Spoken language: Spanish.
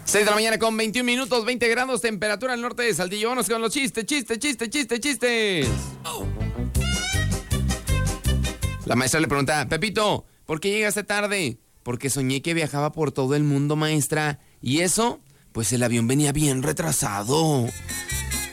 6 de la mañana con 21 minutos, 20 grados, temperatura al norte de Saltillo. Vamos con los chistes. La maestra le pregunta, Pepito, ¿por qué llegaste tarde? Porque soñé que viajaba por todo el mundo, maestra. ¿Y eso? Pues el avión venía bien retrasado.